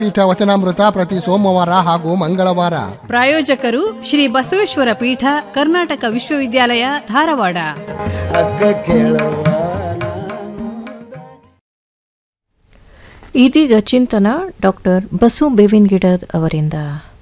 ಪೀಠ ವಚನಾಮೃತ ಪ್ರತಿ ಸೋಮವಾರ ಹಾಗೂ ಮಂಗಳವಾರ. ಪ್ರಾಯೋಜಕರು ಶ್ರೀ ಬಸವೇಶ್ವರ ಪೀಠ, ಕರ್ನಾಟಕ ವಿಶ್ವವಿದ್ಯಾಲಯ, ಧಾರವಾಡ. ಇದೀಗ ಚಿಂತನ ಡಾಕ್ಟರ್ ಬಸು ಬೇವಿನಗಿಡದ್ ಅವರಿಂದ.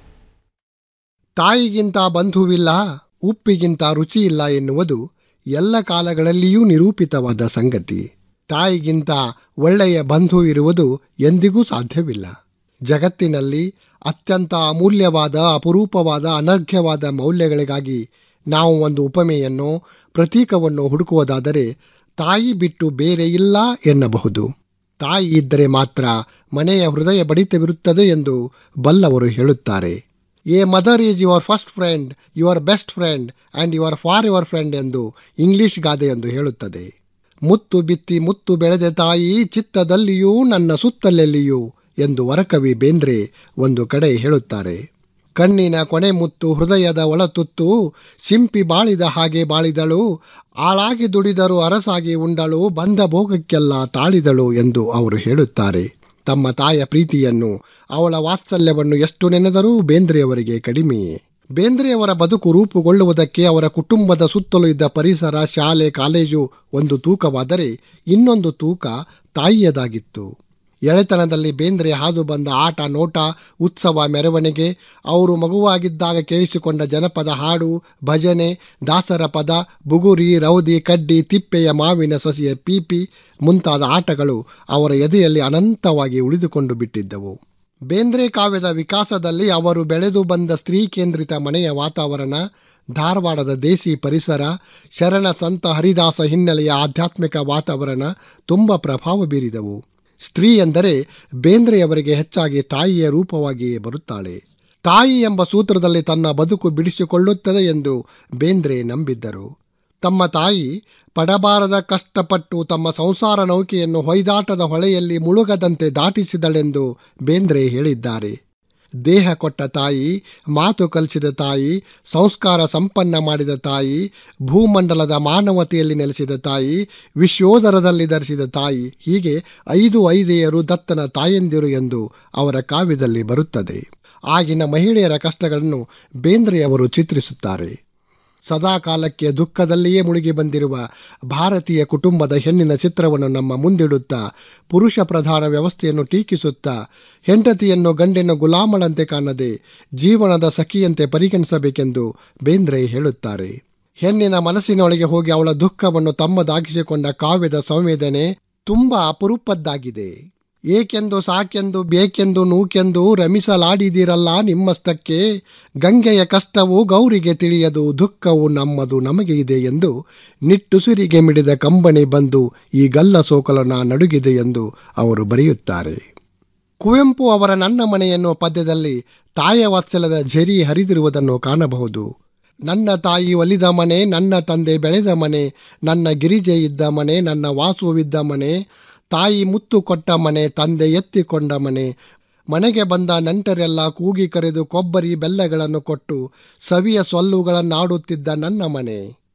ತಾಯಿಗಿಂತ ಬಂಧುವಿಲ್ಲ, ಉಪ್ಪಿಗಿಂತ ರುಚಿಯಿಲ್ಲ ಎನ್ನುವುದು ಎಲ್ಲ ಕಾಲಗಳಲ್ಲಿಯೂ ನಿರೂಪಿತವಾದ ಸಂಗತಿ. ತಾಯಿಗಿಂತ ಒಳ್ಳೆಯ ಬಂಧು ಇರುವುದು ಎಂದಿಗೂ ಸಾಧ್ಯವಿಲ್ಲ. ಜಗತ್ತಿನಲ್ಲಿ ಅತ್ಯಂತ ಅಮೂಲ್ಯವಾದ, ಅಪರೂಪವಾದ, ಅನರ್ಘ್ಯವಾದ ಮೌಲ್ಯಗಳಿಗಾಗಿ ನಾವು ಒಂದು ಉಪಮೆಯನ್ನು, ಪ್ರತೀಕವನ್ನು ಹುಡುಕುವುದಾದರೆ ತಾಯಿ ಬಿಟ್ಟು ಬೇರೆ ಇಲ್ಲ ಎನ್ನಬಹುದು. ತಾಯಿ ಇದ್ದರೆ ಮಾತ್ರ ಮನೆಯ ಹೃದಯ ಬಡಿತವಿರುತ್ತದೆ ಎಂದು ಬಲ್ಲವರು ಹೇಳುತ್ತಾರೆ. A mother is your first friend, your best friend and your for your friend ಎಂದು ಇಂಗ್ಲಿಷ್ ಗಾದೆಯೊಂದು ಹೇಳುತ್ತದೆ. ಮುತ್ತು ಬಿತ್ತಿ ಮುತ್ತು ಬೆಳೆದ ತಾಯಿ ಚಿತ್ತದಲ್ಲಿಯೂ ನನ್ನ ಸುತ್ತಲೆಲ್ಲಿಯೂ ಎಂದು ವರಕವಿ ಬೇಂದ್ರೆ ಒಂದು ಕಡೆ ಹೇಳುತ್ತಾರೆ. ಕಣ್ಣಿನ ಕೊನೆ ಮುತ್ತು ಹೃದಯದ ಒಳತುತ್ತು, ಸಿಂಪಿ ಬಾಳಿದ ಹಾಗೆ ಬಾಳಿದಳು, ಆಳಾಗಿ ದುಡಿದರು ಅರಸಾಗಿ ಉಂಡಳು, ಬಂದ ಭೋಗಕ್ಕೆಲ್ಲ ತಾಳಿದಳು ಎಂದು ಅವರು ಹೇಳುತ್ತಾರೆ. ತಮ್ಮ ತಾಯ ಪ್ರೀತಿಯನ್ನು, ಅವಳ ವಾತ್ಸಲ್ಯವನ್ನು ಎಷ್ಟು ನೆನೆದರೂ ಬೇಂದ್ರೆಯವರಿಗೆ ಕಡಿಮೆಯೇ. ಬೇಂದ್ರೆಯವರ ಬದುಕು ರೂಪುಗೊಳ್ಳುವುದಕ್ಕೆ ಅವರ ಕುಟುಂಬದ ಸುತ್ತಲೂ ಇದ್ದ ಪರಿಸರ, ಶಾಲೆ, ಕಾಲೇಜು ಒಂದು ತೂಕವಾದರೆ ಇನ್ನೊಂದು ತೂಕ ತಾಯಿಯದಾಗಿತ್ತು. ಎಳೆತನದಲ್ಲಿ ಬೇಂದ್ರೆ ಹಾದು ಬಂದ ಆಟ, ನೋಟ, ಉತ್ಸವ, ಮೆರವಣಿಗೆ, ಅವರು ಮಗುವಾಗಿದ್ದಾಗ ಕೇಳಿಸಿಕೊಂಡ ಜನಪದ ಹಾಡು, ಭಜನೆ, ದಾಸರ ಪದ, ಬುಗುರಿ, ರೌದಿ, ಕಡ್ಡಿ, ತಿಪ್ಪೆಯ ಮಾವಿನ ಸಸಿಯ ಪೀಪಿ ಮುಂತಾದ ಆಟಗಳು ಅವರ ಎದೆಯಲ್ಲಿ ಅನಂತವಾಗಿ ಉಳಿದುಕೊಂಡು ಬಿಟ್ಟಿದ್ದವು. ಬೇಂದ್ರೆ ಕಾವ್ಯದ ವಿಕಾಸದಲ್ಲಿ ಅವರು ಬೆಳೆದು ಬಂದ ಸ್ತ್ರೀ ಕೇಂದ್ರಿತ ಮನೆಯ ವಾತಾವರಣ, ಧಾರವಾಡದ ದೇಸಿ ಪರಿಸರ, ಶರಣ ಸಂತ ಹರಿದಾಸ ಹಿನ್ನೆಲೆಯ ಆಧ್ಯಾತ್ಮಿಕ ವಾತಾವರಣ ತುಂಬ ಪ್ರಭಾವ ಬೀರಿದವು. ಸ್ತ್ರೀ ಎಂದರೆ ಬೇಂದ್ರೆಯವರಿಗೆ ಹೆಚ್ಚಾಗಿ ತಾಯಿಯ ರೂಪವಾಗಿಯೇ ಬರುತ್ತಾಳೆ. ತಾಯಿ ಎಂಬ ಸೂತ್ರದಲ್ಲಿ ತನ್ನ ಬದುಕು ಬಿಡಿಸಿಕೊಳ್ಳುತ್ತದೆ ಎಂದು ಬೇಂದ್ರೆ ನಂಬಿದ್ದರು. ತಮ್ಮ ತಾಯಿ ಪಡಬಾರದ ಕಷ್ಟಪಟ್ಟು ತಮ್ಮ ಸಂಸಾರ ನೌಕೆಯನ್ನು ಹೊಯ್ದಾಟದ ಹೊಳೆಯಲ್ಲಿ ಮುಳುಗದಂತೆ ದಾಟಿಸಿದಳೆಂದು ಬೇಂದ್ರೆ ಹೇಳಿದ್ದಾರೆ. ದೇಹ ಕೊಟ್ಟ ತಾಯಿ, ಮಾತು ಕಲಿಸಿದ ತಾಯಿ, ಸಂಸ್ಕಾರ ಸಂಪನ್ನ ಮಾಡಿದ ತಾಯಿ, ಭೂಮಂಡಲದ ಮಾನವತೆಯಲ್ಲಿ ನೆಲೆಸಿದ ತಾಯಿ, ವಿಶ್ವೋದರದಲ್ಲಿ ಧರಿಸಿದ ತಾಯಿ, ಹೀಗೆ 5 ಐದೆಯರು ದತ್ತನ ತಾಯಂದಿರು ಎಂದು ಅವರ ಕಾವ್ಯದಲ್ಲಿ ಬರುತ್ತದೆ. ಆಗಿನ ಮಹಿಳೆಯರ ಕಷ್ಟಗಳನ್ನು ಬೇಂದ್ರೆಯವರು ಚಿತ್ರಿಸುತ್ತಾರೆ. ಸದಾಕಾಲಕ್ಕೆ ದುಃಖದಲ್ಲಿಯೇ ಮುಳುಗಿ ಬಂದಿರುವ ಭಾರತೀಯ ಕುಟುಂಬದ ಹೆಣ್ಣಿನ ಚಿತ್ರವನ್ನು ನಮ್ಮ ಮುಂದಿಡುತ್ತಾ, ಪುರುಷ ಪ್ರಧಾನ ವ್ಯವಸ್ಥೆಯನ್ನು ಟೀಕಿಸುತ್ತಾ, ಹೆಂಡತಿಯನ್ನು ಗಂಡಿನ ಗುಲಾಮಳಂತೆ ಕಾಣದೆ ಜೀವನದ ಸಖಿಯಂತೆ ಪರಿಗಣಿಸಬೇಕೆಂದು ಬೇಂದ್ರೆ ಹೇಳುತ್ತಾರೆ. ಹೆಣ್ಣಿನ ಮನಸ್ಸಿನೊಳಗೆ ಹೋಗಿ ಅವಳ ದುಃಖವನ್ನು ತಮ್ಮದಾಗಿಸಿಕೊಂಡ ಕಾವ್ಯದ ಸಂವೇದನೆ ತುಂಬ ಅಪರೂಪದ್ದಾಗಿದೆ. ಏಕೆಂದು ಸಾಕೆಂದು ಬೇಕೆಂದು ನೂಕೆಂದು ರಮಿಸಲಾಡಿದಿರಲ್ಲ ನಿಮ್ಮಷ್ಟಕ್ಕೆ, ಗಂಗೆಯ ಕಷ್ಟವು ಗೌರಿಗೆ ತಿಳಿಯದು, ದುಃಖವು ನಮ್ಮದು ನಮಗೆ ಇದೆ ಎಂದು ನಿಟ್ಟುಸಿರಿಗೆ ಮಿಡಿದ ಕಂಬನಿ ಬಂದು ಈ ಗಲ್ಲ ಸೋಕಲನ ನಡುಗಿದೆ ಎಂದು ಅವರು ಬರೆಯುತ್ತಾರೆ. ಕುವೆಂಪು ಅವರ ನನ್ನ ಮನೆಯನ್ನು ಪದ್ಯದಲ್ಲಿ ತಾಯ ವಾತ್ಸಲ್ಯದ ಝರಿ ಹರಿದಿರುವುದನ್ನು ಕಾಣಬಹುದು. ನನ್ನ ತಾಯಿ ಒಲಿದ ಮನೆ, ನನ್ನ ತಂದೆ ಬೆಳೆದ ಮನೆ, ನನ್ನ ಗಿರಿಜೆ ಇದ್ದ ಮನೆ, ನನ್ನ ವಾಸುವಿದ್ದ ಮನೆ, ತಾಯಿ ಮುತ್ತು ಕೊಟ್ಟ ಮನೆ, ತಂದೆ ಎತ್ತಿಕೊಂಡ ಮನೆ, ಮನೆಗೆ ಬಂದ ನಂಟರೆಲ್ಲ ಕೂಗಿ ಕರೆದು ಕೊಬ್ಬರಿ ಬೆಲ್ಲಗಳನ್ನು ಕೊಟ್ಟು ಸವಿಯ ಸೊಲ್ಲುಗಳನ್ನಾಡುತ್ತಿದ್ದ ನನ್ನ ಮನೆ.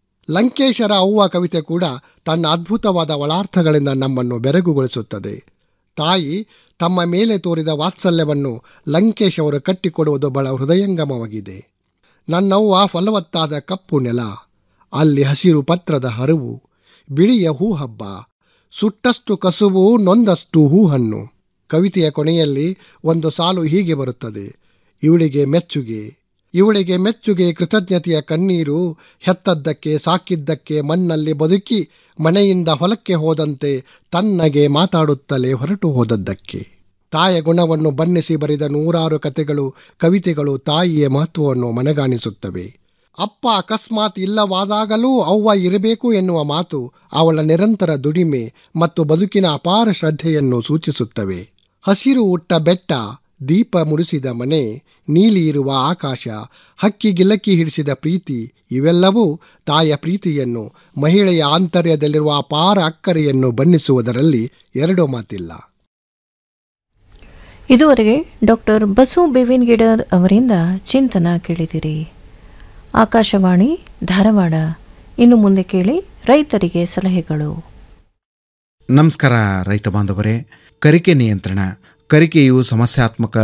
ಲಂಕೇಶರ ಅವ್ವ ಕವಿತೆ ಕೂಡ ತನ್ನ ಅದ್ಭುತವಾದ ಒಳಾರ್ಥಗಳಿಂದ ನಮ್ಮನ್ನು ಬೆರಗುಗೊಳಿಸುತ್ತದೆ. ತಾಯಿ ತಮ್ಮ ಮೇಲೆ ತೋರಿದ ವಾತ್ಸಲ್ಯವನ್ನು ಲಂಕೇಶ್ ಅವರು ಕಟ್ಟಿಕೊಡುವುದು ಬಹಳ ಹೃದಯಂಗಮವಾಗಿದೆ. ನನ್ನವ್ವ ಫಲವತ್ತಾದ ಕಪ್ಪು ನೆಲ, ಅಲ್ಲಿ ಹಸಿರು ಪತ್ರದ ಹರಿವು, ಬಿಳಿಯ ಹೂ ಹಬ್ಬ, ಸುಟ್ಟಷ್ಟು ಕಸುವು, ನೊಂದಷ್ಟು ಹೂಹಣ್ಣು. ಕವಿತೆಯ ಕೊನೆಯಲ್ಲಿ ಒಂದು ಸಾಲು ಹೀಗೆ ಬರುತ್ತದೆ: ಇವಳಿಗೆ ಮೆಚ್ಚುಗೆ, ಇವಳಿಗೆ ಮೆಚ್ಚುಗೆ, ಕೃತಜ್ಞತೆಯ ಕಣ್ಣೀರು, ಹೆತ್ತದ್ದಕ್ಕೆ ಸಾಕಿದ್ದಕ್ಕೆ ಮಣ್ಣಲ್ಲಿ ಬದುಕಿ ಮನೆಯಿಂದ ಹೊಲಕ್ಕೆ ಹೋದಂತೆ ತನ್ನಗೆ ಮಾತಾಡುತ್ತಲೇ ಹೊರಟು ಹೋದದ್ದಕ್ಕೆ. ತಾಯ ಗುಣವನ್ನು ಬಣ್ಣಿಸಿ ಬರೆದ ನೂರಾರು ಕಥೆಗಳು, ಕವಿತೆಗಳು ತಾಯಿಯ ಮಹತ್ವವನ್ನು ಮನಗಾಣಿಸುತ್ತವೆ. ಅಪ್ಪ ಅಕಸ್ಮಾತ್ ಇಲ್ಲವಾದಾಗಲೂ ಅವ್ವ ಇರಬೇಕು ಎನ್ನುವ ಮಾತು ಅವಳ ನಿರಂತರ ದುಡಿಮೆ ಮತ್ತು ಬದುಕಿನ ಅಪಾರ ಶ್ರದ್ಧೆಯನ್ನು ಸೂಚಿಸುತ್ತವೆ. ಹಸಿರು ಉಟ್ಟ ಬೆಟ್ಟ, ದೀಪ ಮುಡಿಸಿದ ಮನೆ, ನೀಲಿ ಇರುವ ಆಕಾಶ, ಹಕ್ಕಿ ಗಿಲಕ್ಕಿ ಹಿಡಿಸಿದ ಪ್ರೀತಿ, ಇವೆಲ್ಲವೂ ತಾಯ ಪ್ರೀತಿಯನ್ನು, ಮಹಿಳೆಯ ಆಂತರ್ಯದಲ್ಲಿರುವ ಅಪಾರ ಅಕ್ಕರೆಯನ್ನು ಬಣ್ಣಿಸುವುದರಲ್ಲಿ ಎರಡು ಮಾತಿಲ್ಲ. ಇದುವರೆಗೆ ಡಾಕ್ಟರ್ ಬಸು ಬೇವಿನಗಿಡದ್ ಅವರಿಂದ ಚಿಂತನ ಕೇಳಿದಿರಿ. ಆಕಾಶವಾಣಿ ಧಾರವಾಡ. ಇನ್ನು ಮುಂದೆ ಕೇಳಿ ರೈತರಿಗೆ ಸಲಹೆಗಳು. ನಮಸ್ಕಾರ ರೈತ ಬಾಂಧವರೇ. ಕರಿಕೆ ನಿಯಂತ್ರಣ ಕರಿಕೆಯು ಸಮಸ್ಯಾತ್ಮಕ